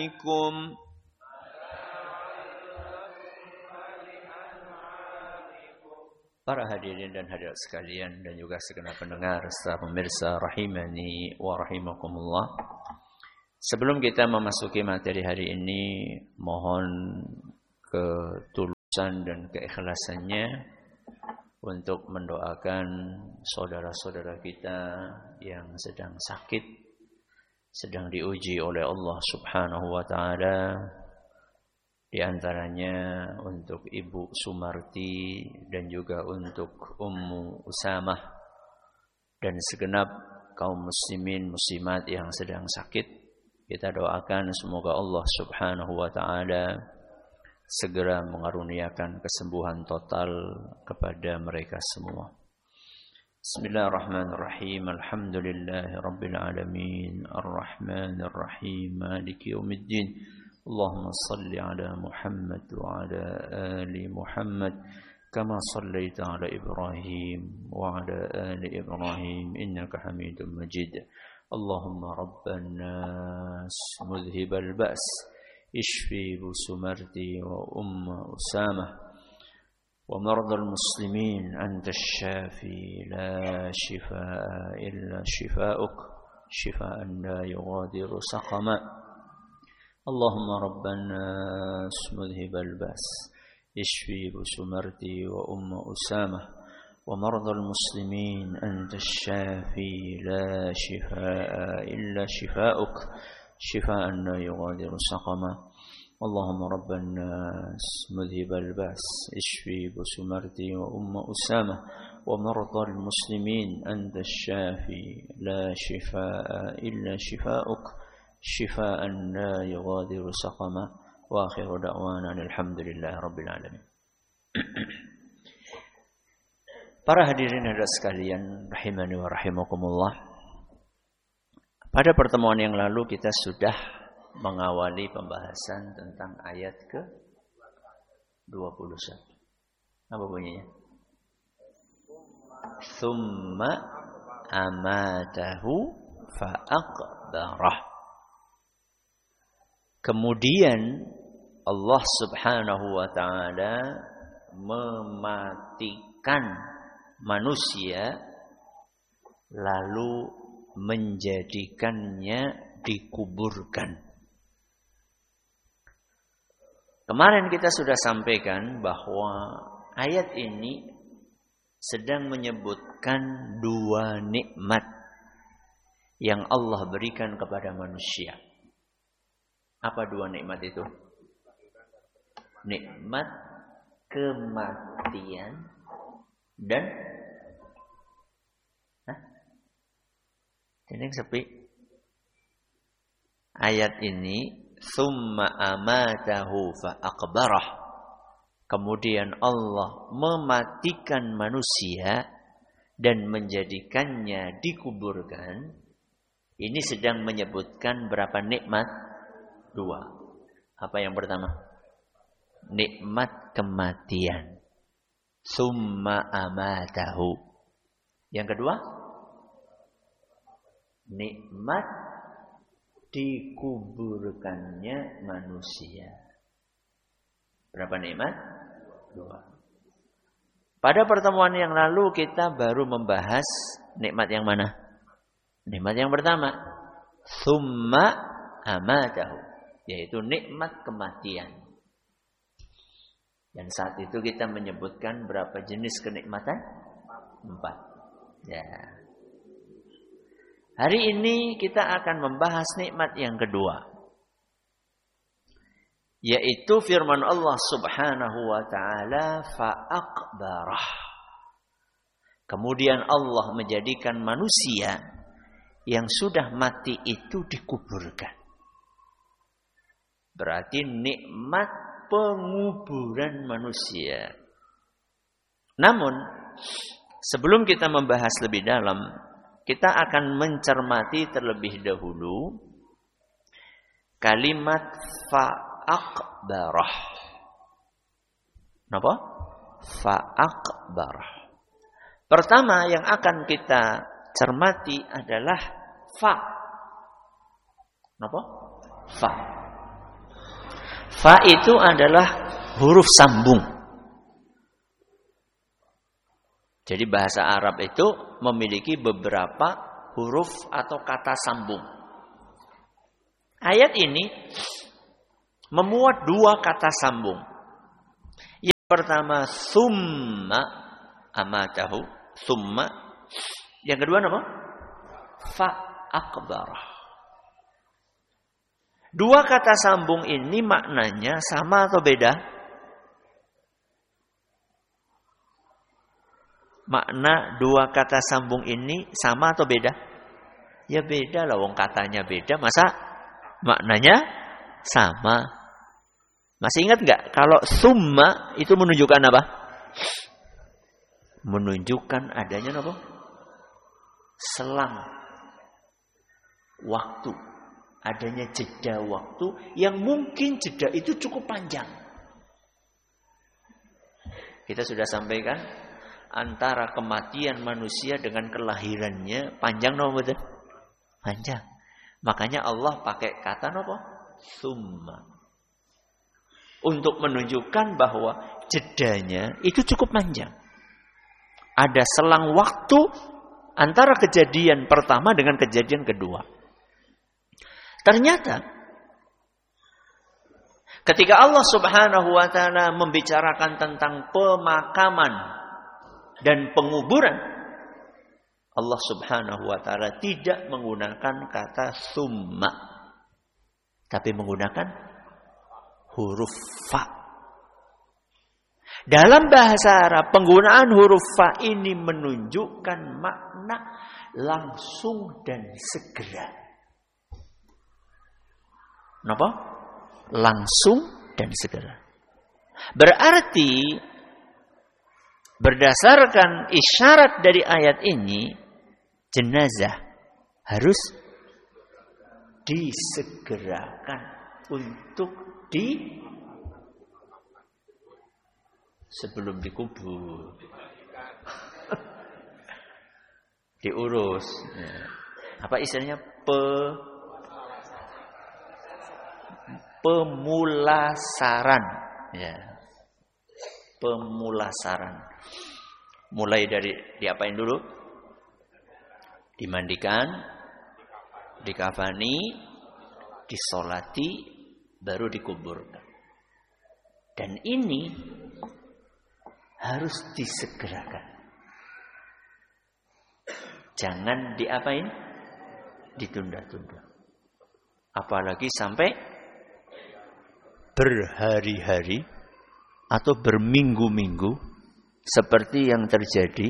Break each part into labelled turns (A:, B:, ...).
A: Assalamualaikum. Para hadirin dan hadirat sekalian dan juga segenap pendengar serta pemirsa rahimani wa rahimakumullah. Sebelum kita memasuki materi hari ini, mohon ketulusan dan keikhlasannya untuk mendoakan saudara-saudara kita yang sedang sakit, sedang diuji oleh Allah Subhanahu wa taala. Di antaranya untuk Ibu Sumarti dan juga untuk Ummu Usamah dan segenap kaum muslimin muslimat yang sedang sakit. Kita doakan semoga Allah Subhanahu wa taala segera mengaruniakan kesembuhan total kepada mereka semua. Bismillahirrahmanirrahim. Alhamdulillahirabbil alamin. Arrahmanirrahim. Maliki yaumiddin. Allahumma salli ala Muhammad wa ala ali Muhammad kama sallaita ala Ibrahim wa ala ali Ibrahim innaka Hamidum Majid. Allahumma rabban nas mudhhibal ba's ishfi Sumarti wa Umma Usamah wa mardal muslimin anta ash-shafi la shifaa illa shifaa'uk shifaa'an la yughadiru saqama. اللهم ربنا مذهب الباس اشفي بسمرتي وأم أسامة ومرضى المسلمين أنت الشافي لا شفاء إلا شفاؤك شفاء لا يغادر سقما. اللهم ربنا مذهب الباس اشفي بسمرتي وأم أسامة ومرضى المسلمين أنت الشافي لا شفاء إلا شفاؤك شفاء لا يغادر سقما وآخر دعوانا الحمدلله رب العالمين. Para hadirin dan sekalian rahimani wa rahimakumullah. Pada pertemuan yang lalu kita sudah mengawali pembahasan tentang ayat ke-21. Apa bunyinya? Tsumma amatahu fa'aqbarah. Kemudian Allah Subhanahu wa taala mematikan manusia lalu menjadikannya dikuburkan. Kemarin kita sudah sampaikan bahwa ayat ini sedang menyebutkan dua nikmat yang Allah berikan kepada manusia. Apa dua nikmat itu? Nikmat kematian dan ini sepi. Ayat ini summa amatahu fa aqbarah. Kemudian Allah mematikan manusia dan menjadikannya dikuburkan. Ini sedang menyebutkan berapa nikmat? Dua. Apa yang pertama? Nikmat kematian. Summa amatahu. Yang kedua? Nikmat dikuburkannya manusia. Berapa nikmat? Dua. Pada pertemuan yang lalu kita baru membahas nikmat yang mana? Nikmat yang pertama. Summa amatahu. Yaitu nikmat kematian. Dan saat itu kita menyebutkan berapa jenis kenikmatan? 4. Ya. Hari ini kita akan membahas nikmat yang kedua. Yaitu firman Allah Subhanahu wa taala fa'aqbarah. Kemudian Allah menjadikan manusia yang sudah mati itu dikuburkan. Berarti nikmat penguburan manusia. Namun, sebelum kita membahas lebih dalam, kita akan mencermati terlebih dahulu kalimat fa'aqbarah. Kenapa? Fa'aqbarah. Pertama yang akan kita cermati adalah fa. Kenapa? Fa. Fa itu adalah huruf sambung. Jadi bahasa Arab itu memiliki beberapa huruf atau kata sambung. Ayat ini memuat dua kata sambung. Yang pertama summa amatahu, summa. Yang kedua apa? Fa akbarah. Dua kata sambung ini maknanya sama atau beda? Makna dua kata sambung ini sama atau beda? Ya beda lah, wong katanya beda, masa maknanya sama? Masih ingat nggak kalau summa itu menunjukkan apa? Menunjukkan adanya apa? Selang waktu. Adanya jeda waktu yang mungkin jeda itu cukup panjang. Kita sudah sampaikan antara kematian manusia dengan kelahirannya panjang no betul? Panjang. Makanya Allah pakai kata apa? Summa. Untuk menunjukkan bahwa jedanya itu cukup panjang. Ada selang waktu antara kejadian pertama dengan kejadian kedua. Ternyata ketika Allah Subhanahu wa taala membicarakan tentang pemakaman dan penguburan, Allah Subhanahu wa taala tidak menggunakan kata summa, tapi menggunakan huruf fa. Dalam bahasa Arab, penggunaan huruf fa ini menunjukkan makna langsung dan segera. Kenapa? Langsung dan segera. Berarti berdasarkan isyarat dari ayat ini, jenazah harus disegerakan untuk sebelum dikubur. Diurus. Apa istilahnya? Pemulasaran, ya. Pemulasaran. Mulai dari diapain dulu? Dimandikan, dikafani, disolati, baru dikuburkan. Dan ini harus disegerakan. Jangan diapain? Ditunda-tunda. Apalagi sampai berhari-hari atau berminggu-minggu seperti yang terjadi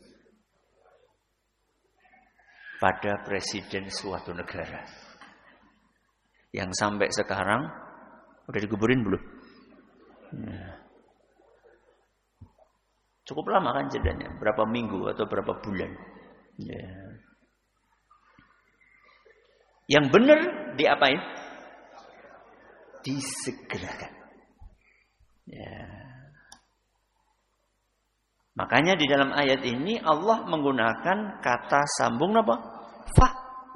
A: pada presiden suatu negara yang sampai sekarang udah dikuburin belum? Cukup lama kan jedanya, berapa minggu atau berapa bulan? Yang benar diapain? Disegerakan. Ya. Makanya di dalam ayat ini Allah menggunakan kata sambung apa? Fa.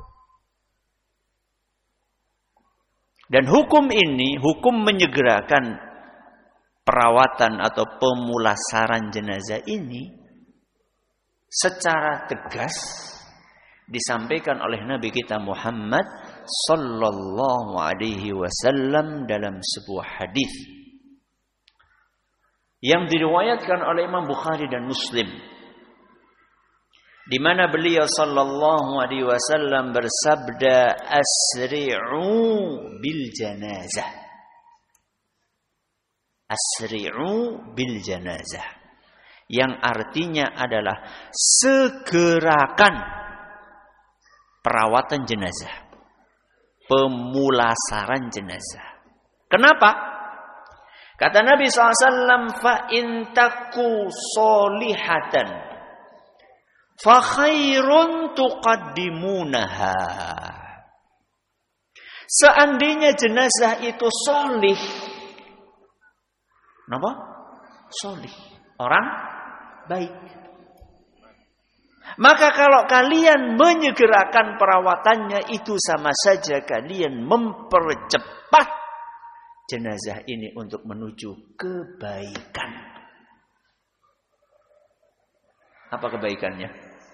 A: Dan hukum ini, hukum menyegerakan perawatan atau pemulasaran jenazah ini secara tegas disampaikan oleh Nabi kita Muhammad sallallahu alaihi wasallam dalam sebuah hadis yang diriwayatkan oleh Imam Bukhari dan Muslim, di mana beliau sallallahu alaihi wasallam bersabda, asri'u bil janazah. Asri'u bil janazah, yang artinya adalah segerakan perawatan jenazah, pemulasaran jenazah. Kenapa? Kata Nabi SAW, fa in taku solihatan fa khairun tuqaddimunaha. Seandainya jenazah itu solih, kenapa? Solih, orang baik. Maka kalau kalian menyegerakan perawatannya, itu sama saja kalian mempercepat jenazah ini untuk menuju kebaikan. Apa kebaikannya?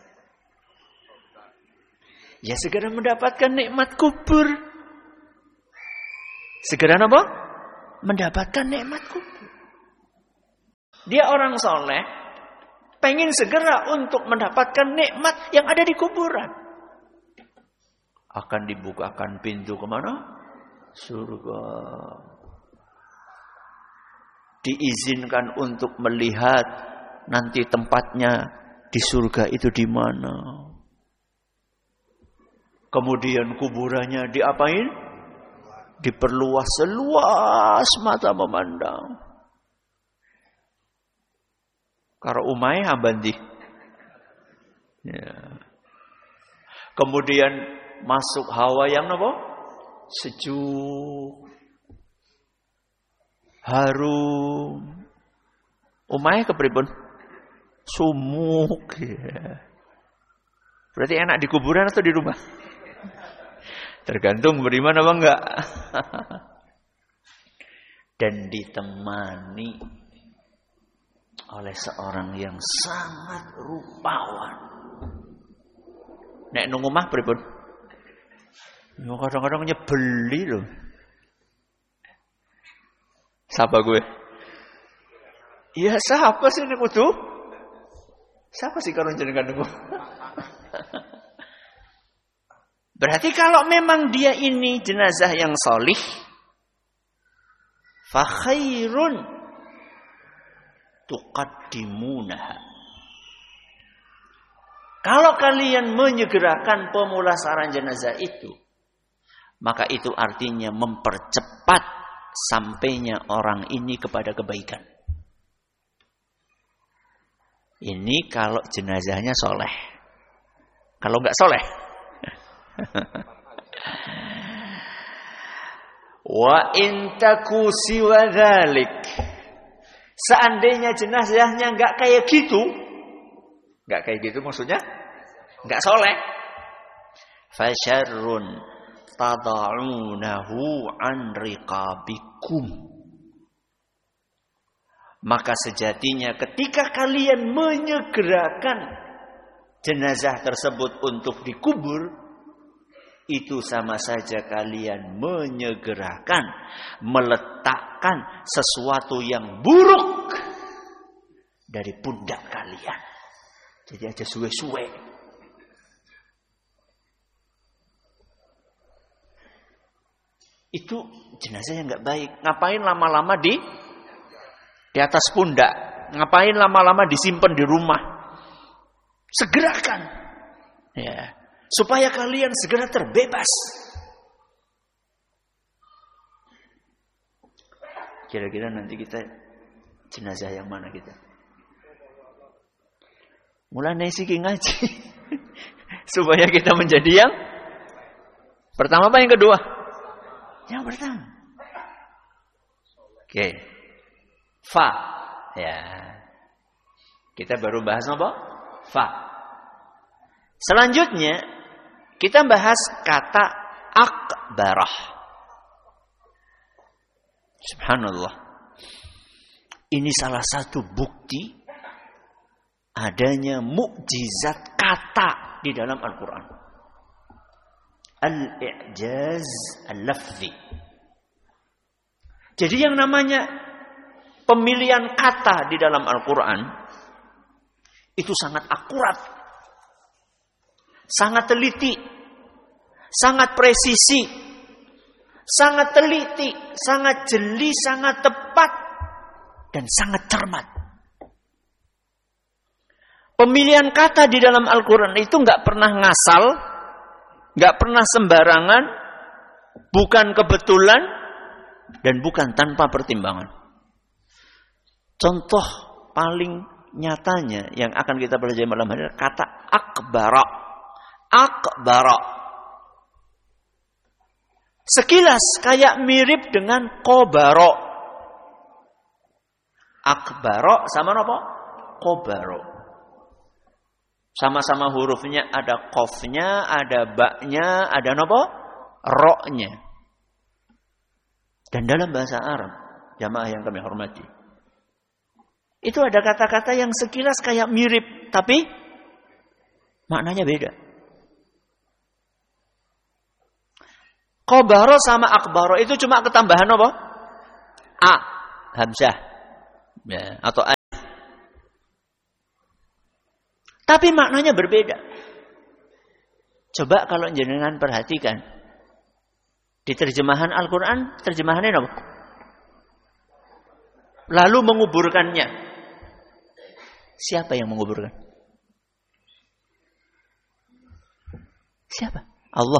A: Ya segera mendapatkan nikmat kubur. Segera apa? Mendapatkan nikmat kubur. Dia orang soleh, pengen segera untuk mendapatkan nikmat yang ada di kuburan. Akan dibukakan pintu kemana? Surga. Diizinkan untuk melihat nanti tempatnya di surga itu di mana. Kemudian kuburannya diapain? Diperluas seluas mata memandang. Karo umai abandi. Ya. Kemudian masuk hawa yang apa? Sejuk. Harum. Umai kepripun? Sumuk. Ya. Berarti enak di kuburan atau di rumah? Tergantung beriman apa enggak. Dan ditemani oleh seorang yang sangat rupawan. Nek nang omah pripun? Yo kadang-kadang nyebeli loh. Siapa gue? Iya siapa sih ini kudu? Siapa sih karo jenengan niku? Berarti kalau memang dia ini jenazah yang solih, fa khairun tuqaddimunaha. Kalau kalian menyegerakan pemulasaran jenazah itu, maka itu artinya mempercepat sampainya orang ini kepada kebaikan. Ini kalau jenazahnya soleh. Kalau enggak soleh, wa in taku siwa dzalik. Seandainya jenazahnya enggak kayak gitu, maksudnya enggak soleh, fasyarrun tad'unahu an riqabikum. Maka sejatinya ketika kalian menyegerakan jenazah tersebut untuk dikubur, itu sama saja kalian menyegerakan, meletakkan sesuatu yang buruk dari pundak kalian. Jadi aja suwe-suwe. Itu jenazah yang nggak baik. Ngapain lama-lama di atas pundak? Ngapain lama-lama disimpan di rumah? Segerakan. Ya. Supaya kalian segera terbebas. Kira-kira nanti kita jenazah yang mana kita? Mulai siki ngaji. Supaya kita menjadi yang pertama apa yang kedua? Yang pertama. Oke. Fa. Ya. Kita baru bahas apa? Fa. Selanjutnya kita bahas kata akbarah. Subhanallah. Ini salah satu bukti adanya mukjizat kata di dalam Al-Quran. Al-i'jaz al-lafzi. Jadi yang namanya pemilihan kata di dalam Al-Quran itu sangat akurat, sangat teliti, sangat presisi, sangat teliti, sangat jeli, sangat tepat, dan sangat cermat. Pemilihan kata di dalam Al-Quran itu nggak pernah ngasal, nggak pernah sembarangan, bukan kebetulan, dan bukan tanpa pertimbangan. Contoh paling nyatanya yang akan kita pelajari malam hari adalah kata akbara. Akbara. Sekilas kayak mirip dengan kobaro. Akbara sama apa? Kobaro. Sama-sama hurufnya ada qafnya, ada baknya, ada apa? Roknya. Dan dalam bahasa Arab, jamaah yang kami hormati, itu ada kata-kata yang sekilas kayak mirip, tapi maknanya beda. Qabaro sama akbaro itu cuma ketambahan apa? A, hamzah, ya, atau a. Tapi maknanya berbeda. Coba kalau jenengan perhatikan di terjemahan Al-Quran, terjemahannya apa? Lalu menguburkannya. Siapa yang menguburkan? Siapa? Allah.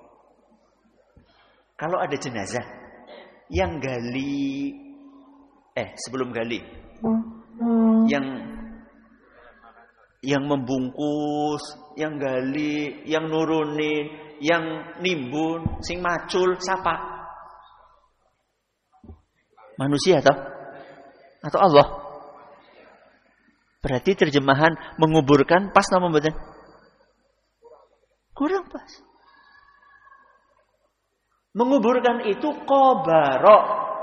A: Kalau ada jenazah yang gali, sebelum gali, yang membungkus, yang gali, yang nurunin, yang nimbun, sing macul, siapa? Manusia atau Allah? Berarti terjemahan menguburkan pas nama mboten? Kurang pas. Menguburkan itu qabaro.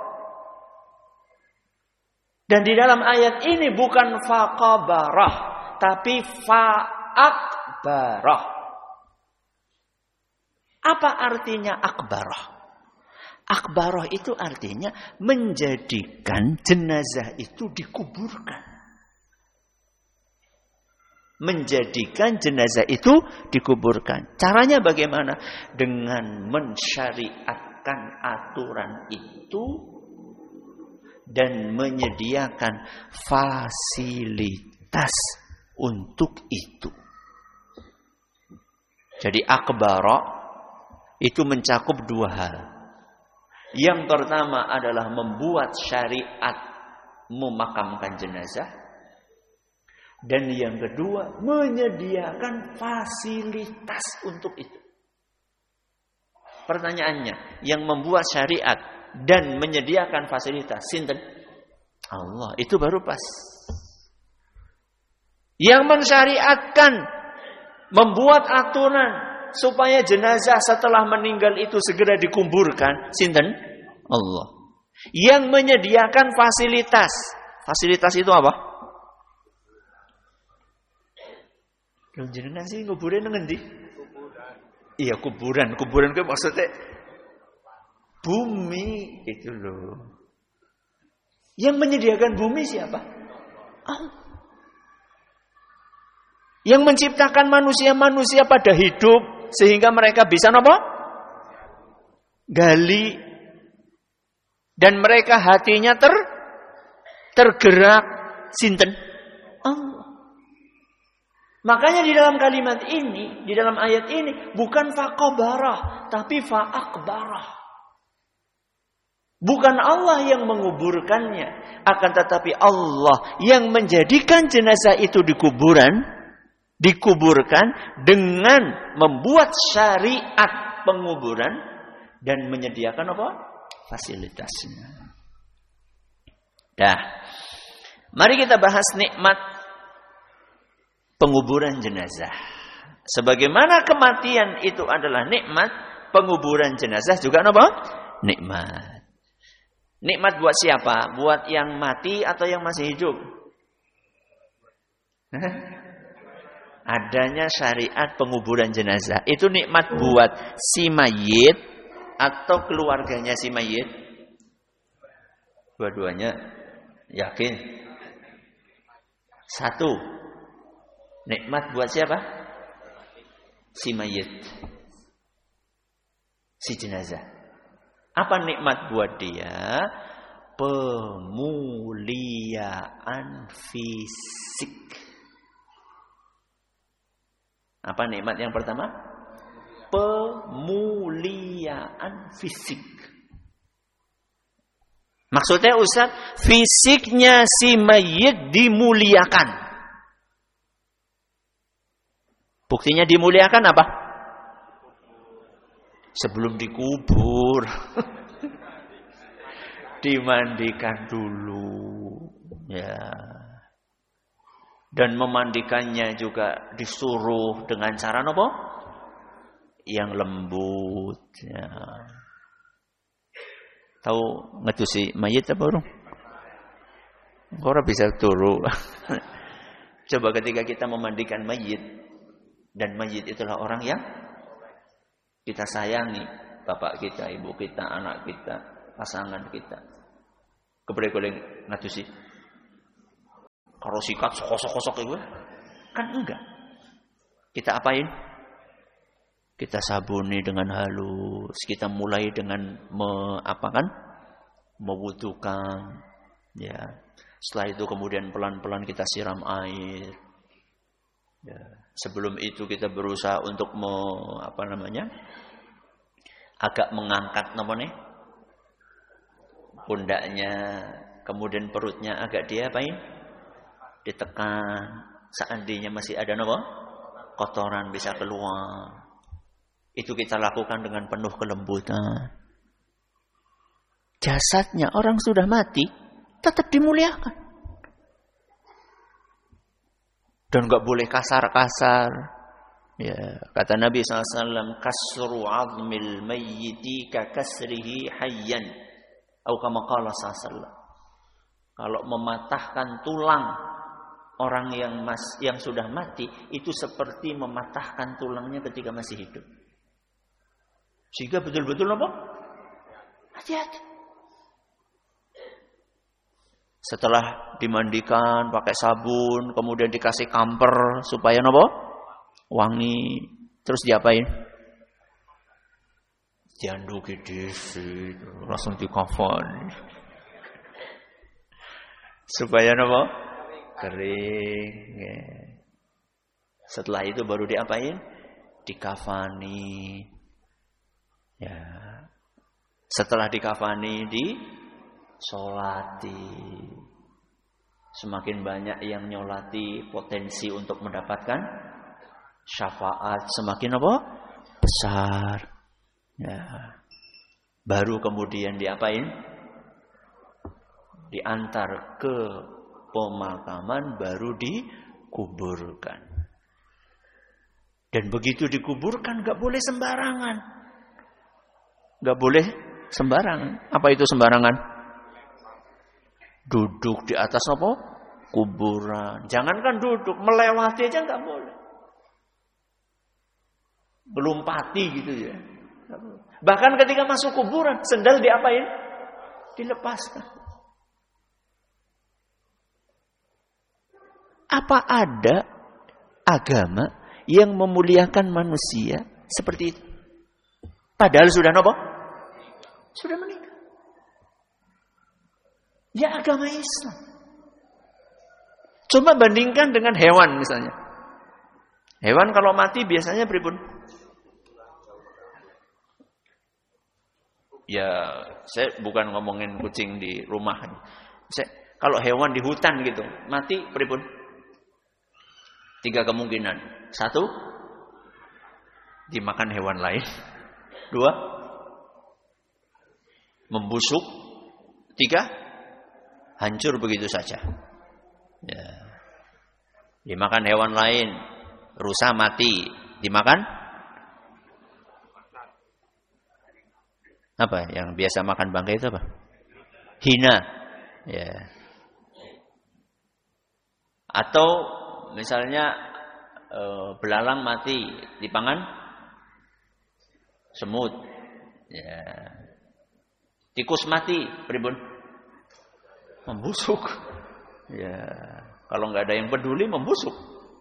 A: Dan di dalam ayat ini bukan faqabarah, tapi fa'akbarah. Apa artinya akbarah? Akbarah itu artinya menjadikan jenazah itu dikuburkan. Menjadikan jenazah itu dikuburkan. Caranya bagaimana? Dengan mensyariatkan aturan itu dan menyediakan fasilitas untuk itu. Jadi akbara itu mencakup dua hal. Yang pertama adalah membuat syariat memakamkan jenazah. Dan yang kedua, menyediakan fasilitas untuk itu. Pertanyaannya, yang membuat syariat dan menyediakan fasilitas, sinten? Allah, itu baru pas. Yang mensyariatkan, membuat aturan supaya jenazah setelah meninggal itu segera dikuburkan, sinten? Allah. Yang menyediakan fasilitas. Fasilitas itu apa? Jenengan sih kuburan ngendi? Iya, kuburan. Kuburan itu maksudnya bumi itu loh. Yang menyediakan bumi siapa? Allah. Yang menciptakan manusia-manusia pada hidup sehingga mereka bisa apa? Gali. Dan mereka hatinya tergerak, sinten? Allah. Makanya di dalam kalimat ini, di dalam ayat ini bukan faqabarah, tapi fa'akbarah. Bukan Allah yang menguburkannya, akan tetapi Allah yang menjadikan jenazah itu dikuburkan dengan membuat syariat penguburan dan menyediakan apa? Fasilitasnya. Dah. Mari kita bahas nikmat penguburan jenazah. Sebagaimana kematian itu adalah nikmat, penguburan jenazah juga apa? Nikmat. Nikmat buat siapa? Buat yang mati atau yang masih hidup? Adanya syariat penguburan jenazah. Itu nikmat buat si mayit atau keluarganya si mayit? Dua-duanya. Yakin? Satu. Nikmat buat siapa? Si mayit. Si jenazah. Apa nikmat buat dia? Pemuliaan fisik. Apa nikmat yang pertama? Pemuliaan fisik. Maksudnya Ustaz, fisiknya si mayit dimuliakan. Buktinya dimuliakan apa? Sebelum dikubur. Dimandikan dulu. Ya. Dan memandikannya juga disuruh dengan cara apa? Yang lembut. Ya. Tahu ngedusi mayit apa urung? Ora bisa turu. Coba ketika kita memandikan mayit, dan mayit itulah orang yang kita sayangi, bapak kita, ibu kita, anak kita, pasangan kita. Keboleh-boleh ngadusi. Kalau sikat kosok-kosok itu kan enggak. Kita apain? Kita sabuni dengan halus. Kita mulai dengan mewudukan. Ya. Setelah itu kemudian pelan-pelan kita siram air. Ya. Sebelum itu kita berusaha untuk agak mengangkat pundaknya, kemudian perutnya agak ditekan. Seandainya masih ada kotoran bisa keluar. Itu kita lakukan dengan penuh kelembutan. Jasadnya orang sudah mati tetap dimuliakan. Dan enggak boleh kasar-kasar. Ya, kata Nabi SAW, kasru 'azmil mayyiti ka kasrihi hayyan. Atau kama qala sallallahu. Kalau mematahkan tulang orang yang sudah mati itu seperti mematahkan tulangnya ketika masih hidup. Sehingga betul-betul hati-hati. Setelah dimandikan pakai sabun, kemudian dikasih kamper supaya wangi. Terus diapain? Dianduki disi, langsung dikafan. Supaya kering. Ya. Setelah itu baru diapain? Dikafani. Ya. Setelah dikafani, disolati. Semakin banyak yang nyolati, potensi untuk mendapatkan syafaat semakin besar. Ya. Baru kemudian diapain? Diantar ke pemakaman, baru dikuburkan. Dan begitu dikuburkan gak boleh sembarangan. Gak boleh sembarangan. Apa itu sembarangan? Duduk di atas kuburan. Jangankan duduk, melewati aja gak boleh. Gelompati gitu ya. Bahkan ketika masuk kuburan, sendal diapain? Dilepaskan. Apa ada agama yang memuliakan manusia seperti itu? Padahal sudah sudah meninggal. Ya agama Islam. Coba bandingkan dengan hewan misalnya. Hewan kalau mati biasanya pripun? Ya, saya bukan ngomongin kucing di rumah. Kalau hewan di hutan gitu, mati pripun? 3 kemungkinan. 1, dimakan hewan lain. 2, membusuk. 3, hancur begitu saja. Ya. Dimakan hewan lain, rusa mati. Dimakan apa? Yang biasa makan bangkai itu apa? Hina. Ya. Atau misalnya belalang mati dipangan semut. Ya. Tikus mati, pripun? Membusuk. Ya. Kalau nggak ada yang peduli, membusuk.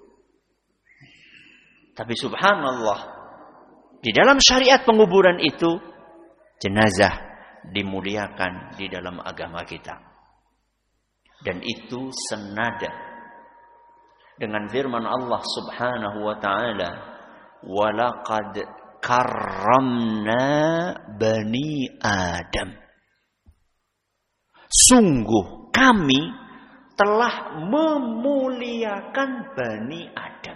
A: Tapi subhanallah, di dalam syariat penguburan itu jenazah dimuliakan di dalam agama kita. Dan itu senada dengan firman Allah Subhanahu wa taala, "Walaqad karramna bani Adam." Sungguh kami telah memuliakan Bani Adam.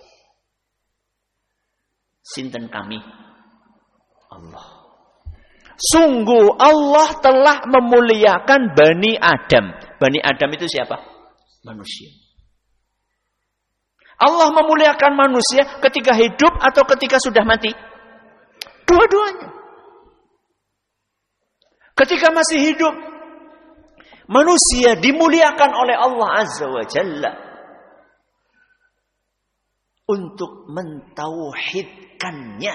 A: Sinten kami? Allah. Sungguh Allah telah memuliakan Bani Adam. Bani Adam itu siapa? Manusia. Allah memuliakan manusia ketika hidup atau ketika sudah mati? Dua-duanya. Ketika masih hidup, manusia dimuliakan oleh Allah Azza wa Jalla untuk mentauhidkannya,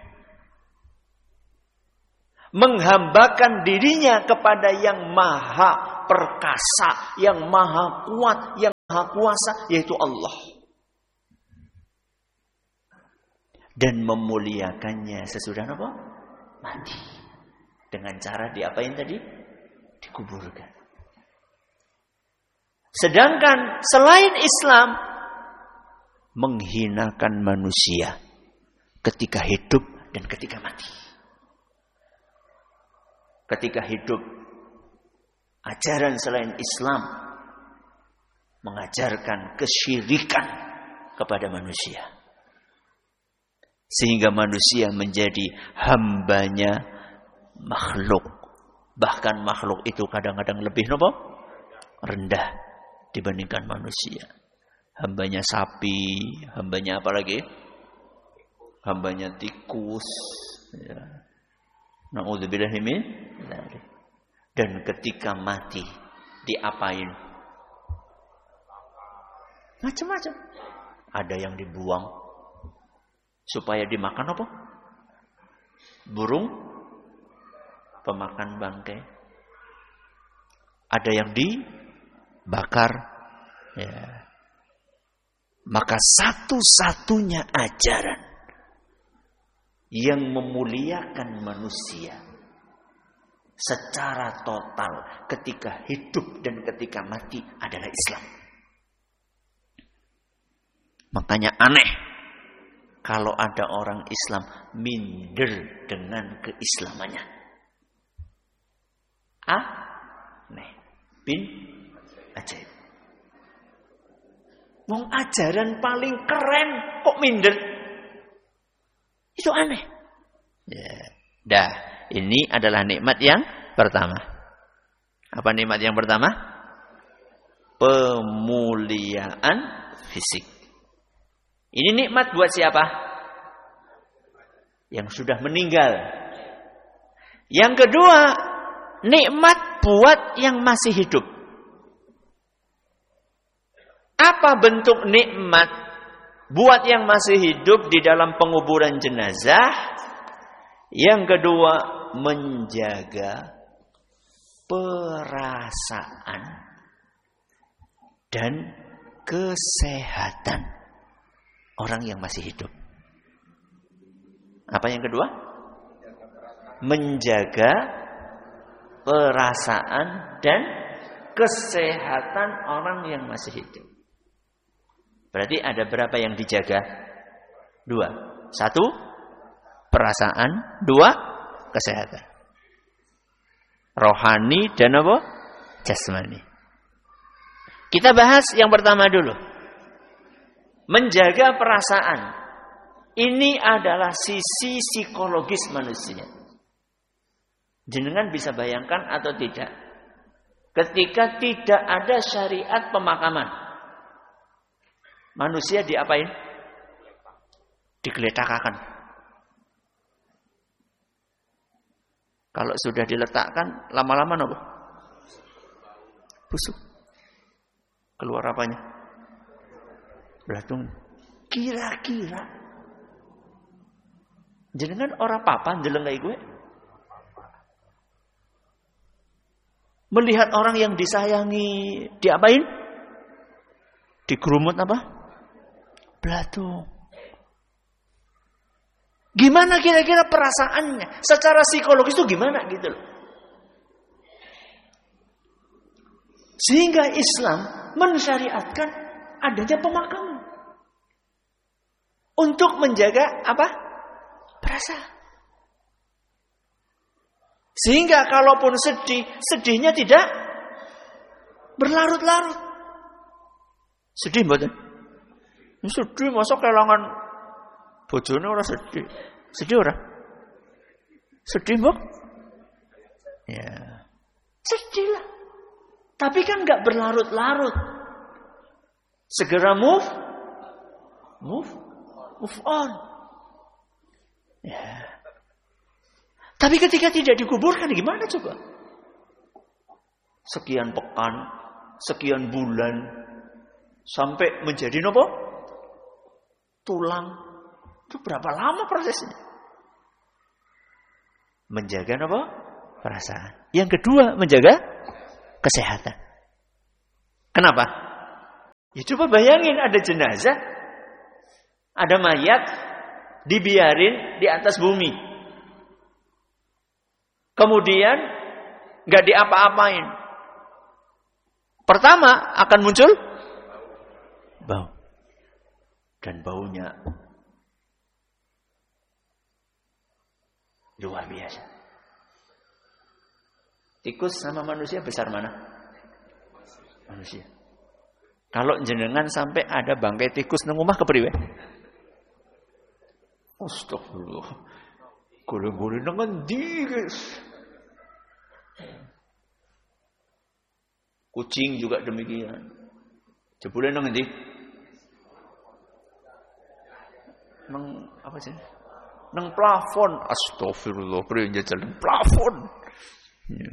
A: menghambakan dirinya kepada yang maha perkasa, yang maha kuat, yang maha kuasa, yaitu Allah. Dan memuliakannya sesudah apa? Mati. Dengan cara diapain tadi? Dikuburkan. Sedangkan selain Islam menghinakan manusia ketika hidup dan ketika mati. Ketika hidup, ajaran selain Islam mengajarkan kesyirikan kepada manusia. Sehingga manusia menjadi hambanya makhluk. Bahkan makhluk itu kadang-kadang lebih rendah dibandingkan manusia. Hambanya sapi, hambanya apa lagi? Hambanya tikus. Ya. Na'udzubillahi min dzalik. Dan ketika mati diapain? Macam-macam. Ada yang dibuang supaya dimakan apa? Burung pemakan bangkai. Ada yang dibakar. Ya. Maka satu-satunya ajaran yang memuliakan manusia secara total ketika hidup dan ketika mati adalah Islam. Makanya aneh kalau ada orang Islam minder dengan keislamannya. Aneh. Bin ajaib. Wong ajaran paling keren kok minder. Itu aneh. Ya. Dah, ini adalah nikmat yang pertama. Apa nikmat yang pertama? Pemuliaan fisik. Ini nikmat buat siapa? Yang sudah meninggal. Yang kedua, nikmat buat yang masih hidup. Apa bentuk nikmat buat yang masih hidup di dalam penguburan jenazah? Yang kedua, menjaga perasaan dan kesehatan orang yang masih hidup. Apa yang kedua? Menjaga perasaan dan kesehatan orang yang masih hidup. Berarti ada berapa yang dijaga? 2. 1, perasaan. 2, kesehatan. Rohani dan apa? Jasmani. Kita bahas yang pertama dulu. Menjaga perasaan. Ini adalah sisi psikologis manusia. Jenengan bisa bayangkan atau tidak? Ketika tidak ada syariat pemakaman, manusia diapain? Digeletakkan. Kalau sudah diletakkan, lama-lama apa? Busuk. Keluar apanya? Belatung. Kira-kira jenengan ora papan jelengai gue? Melihat orang yang disayangi diapain? Digerumut apa? Belatung. Gimana kira-kira perasaannya? Secara psikologis itu gimana gitu loh. Sehingga Islam mensyariatkan adanya pemakaman. Untuk menjaga apa? Perasaan. Sehingga kalaupun sedih, sedihnya tidak berlarut-larut. Sedih mboten? Sedih masa kelangan bojone ora sedih. Sedih ora? Sedih mbok? Ya. Sedih lah. Tapi kan enggak berlarut-larut. Segera move on. Ya. Tapi ketika tidak dikuburkan gimana coba? Sekian pekan, sekian bulan, sampai menjadi nopo? Tulang. Itu berapa lama prosesnya? Menjaga nopo? Perasaan. Yang kedua, menjaga kesehatan. Kenapa? Ya coba bayangin ada jenazah, ada mayat, dibiarin di atas bumi. Kemudian nggak diapa-apain. Pertama akan muncul bau. Dan baunya luar biasa. Tikus sama manusia besar mana? Manusia. Kalau jenengan sampai ada bangkai tikus nang omah kepriwe? Astagfirullah. Golong-golong nang endi, guys? Kucing juga demikian. Jebule nang endi? Nang apa sih? Nang plafon. Astagfirullah, priye njajal nang plafon. Ya.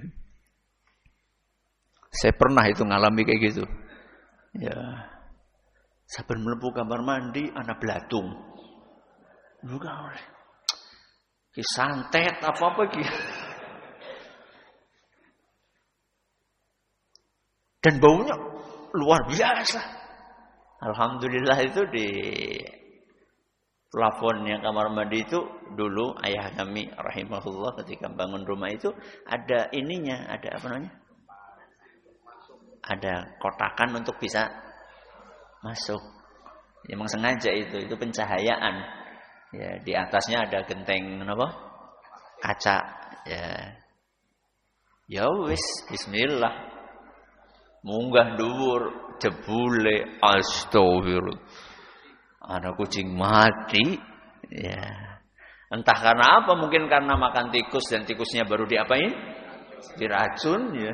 A: Saya pernah itu ngalami kayak gitu. Ya. Saben mlebu kamar mandi ana blatung. Buka oleh. Ki santet apa-apa ki. Dan baunya luar biasa. Alhamdulillah itu di plafonnya kamar mandi itu dulu ayah kami rahimahullah ketika bangun rumah itu ada ininya, ada apa namanya? Ada kotakan untuk bisa masuk. Memang sengaja itu pencahayaan. Ya, di atasnya ada genteng apa? Kaca. Ya. Ya wis, bismillah. Munggah dhuwur, jebule astagfirullah. Ada kucing mati, ya. Entah karena apa, mungkin karena makan tikus dan tikusnya baru diapain? Diracun, ya.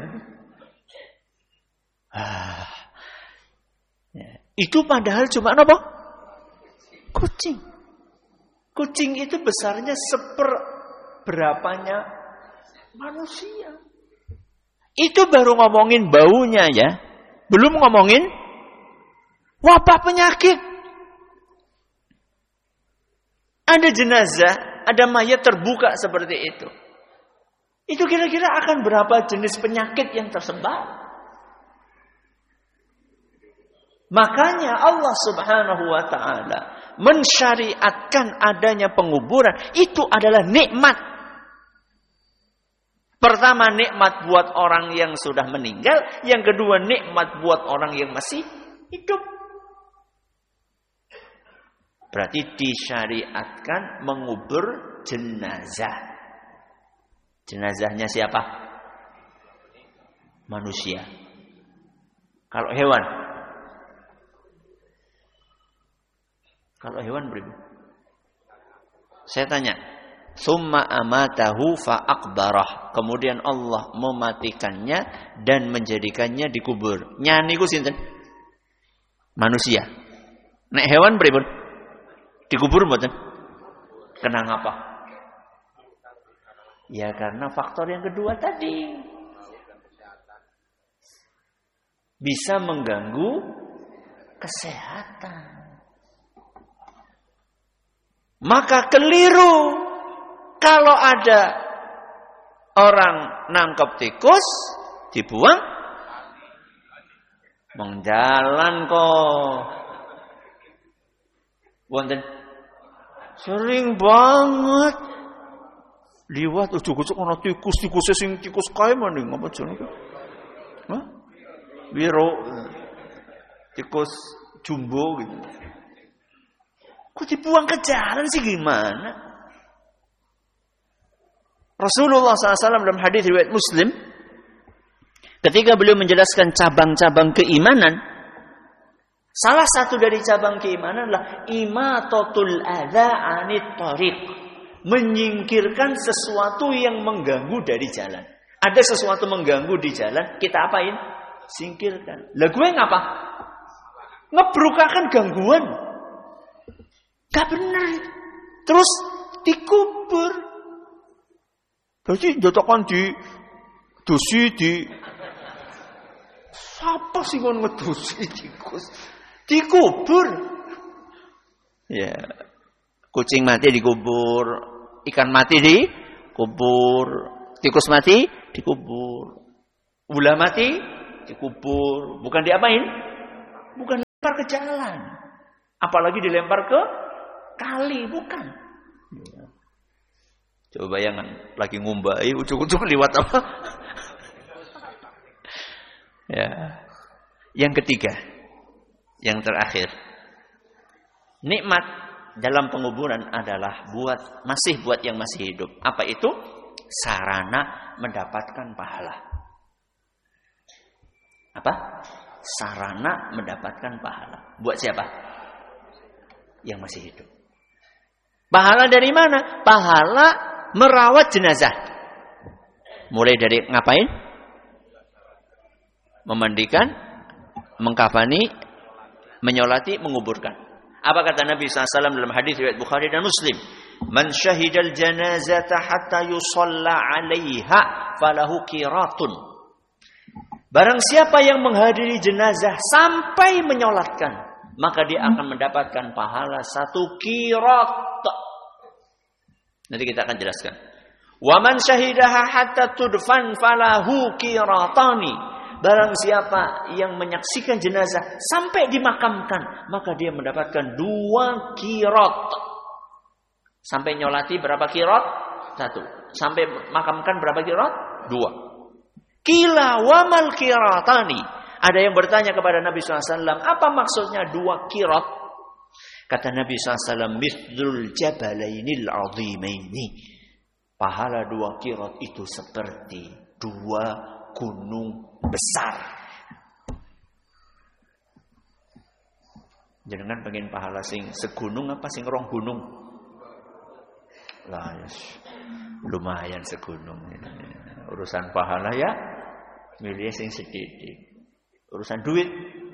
A: Ya. Itu padahal cuma apa? Kucing. Kucing itu besarnya seperberapanya manusia. Itu baru ngomongin baunya ya, belum ngomongin wabah penyakit. Ada jenazah, ada mayat terbuka seperti itu. Itu kira-kira akan berapa jenis penyakit yang tersebar? Makanya Allah Subhanahu wa taala mensyariatkan adanya penguburan. Itu adalah nikmat. Pertama, nikmat buat orang yang sudah meninggal. Yang kedua, nikmat buat orang yang masih hidup. Berarti disyariatkan mengubur jenazah. Jenazahnya siapa? Manusia. Kalau hewan? Kalau hewan beribu. Saya tanya. Summa amatahu fa'akbarah. Kemudian Allah mematikannya dan menjadikannya dikubur. Nyani ku sinten? Manusia. Nek hewan pripun? Dikubur mboten? Kenang apa? Ya karena faktor yang kedua tadi. Bisa mengganggu kesehatan. Maka keliru kalau ada orang nangkep tikus dibuang mengjalan kok. Wonten sering banget liwat ujug-ujug ana tikus sing tikus kae maning apa jenenge? Hah? Wiro tikus jumbo gitu. Kok dibuang ke jalan sih gimana? Rasulullah SAW dalam hadis riwayat Muslim, ketika beliau menjelaskan cabang-cabang keimanan, salah satu dari cabang keimanan adalah imatatul adza 'anit thariq, menyingkirkan sesuatu yang mengganggu dari jalan. Ada sesuatu mengganggu di jalan, kita apain? Singkirkan. Lah gue ngapa? Ngebrukakan gangguan. Gak benar. Terus dikubur.
B: Jadi jotokan di dusi di siapa sih kon ngedusi tikus? Dikubur. Ya. Kucing mati dikubur, ikan mati dikubur, tikus mati dikubur. Ular mati dikubur. Bukan diapain? Bukan dilempar ke jalan. Apalagi dilempar ke kali, bukan. Coba bayangan lagi ngumbai ucuk-ucuk liwat apa? Ya. Yang ketiga, yang terakhir. Nikmat dalam penguburan adalah masih buat yang masih hidup. Apa itu? Sarana mendapatkan pahala. Apa? Sarana mendapatkan pahala. Buat siapa? Yang masih hidup. Pahala dari mana? Pahala merawat jenazah. Mulai dari ngapain? Memandikan, mengkafani, menyolati, menguburkan. Apa kata Nabi SAW dalam hadis riwayat Bukhari dan Muslim? Man syahidal janazata hatta yusalla 'alaiha falahu qiratun. Barang siapa yang menghadiri jenazah sampai menyolatkan, maka dia akan mendapatkan pahala 1 qirat. Nanti kita akan jelaskan. Wa man syahidaha hatta tudfan falahu qiratani. Barang siapa yang menyaksikan jenazah sampai dimakamkan, maka dia mendapatkan 2 qirat. Sampai nyolati berapa qirat? 1. Sampai makamkan berapa qirat? 2. Qila wa mal qiratani. Ada yang bertanya kepada Nabi SAW, apa maksudnya 2 qirat? Kata Nabi SAW, mithlul jabalainil azimaini. Pahala 2 qirat itu seperti 2 gunung besar. Jangan pengen pahala sing segunung apa sing rong gunung? Lah, lumayan segunung. Urusan pahala ya, milih sing sedikit. Urusan duit.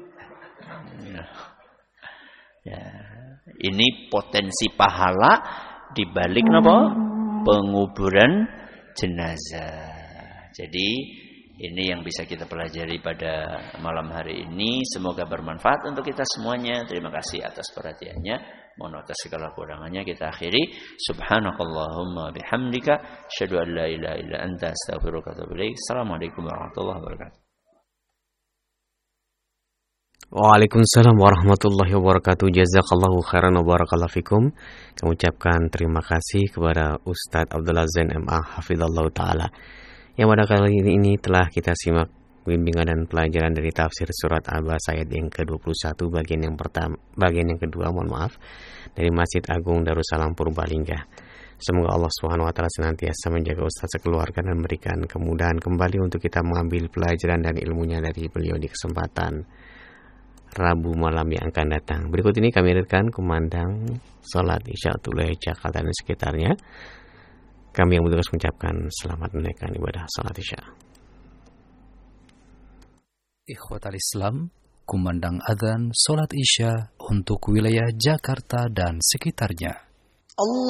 B: Ya, ini potensi pahala di balik napa? Penguburan jenazah. Jadi ini yang bisa kita pelajari pada malam hari ini. Semoga bermanfaat untuk kita semuanya. Terima kasih atas perhatiannya. Mohon atas segala kurangannya kita akhiri. Subhanakallahumma bihamdika asyhadu an la ilaha illa anta astaghfiruka wa atubu ilaik. Assalamualaikum warahmatullahi wabarakatuh.
C: Waalaikumsalam warahmatullahi wabarakatuh. Jazakallahu khairan wa barakallahu fikum. Kami ucapkan terima kasih kepada Ustadz Abdullah Zain MA hafizallahu taala, yang pada kali ini telah kita simak bimbingan dan pelajaran dari tafsir surat Al-Baqarah ayat yang ke-21 bagian yang kedua, dari Masjid Agung Darussalam Purbalingga. Semoga Allah Subhanahu wa taala senantiasa menjaga ustaz sekeluarga dan memberikan kemudahan kembali untuk kita mengambil pelajaran dan ilmunya dari beliau di kesempatan Rabu malam yang akan datang. Berikut ini kami hadirkan kumandang salat Isya Jakarta dan sekitarnya. Kami yang bertugas mengucapkan selamat menunaikan ibadah salat Isya.
D: Ikhwatal Islam, kumandang adzan salat Isya untuk wilayah Jakarta dan sekitarnya. Allah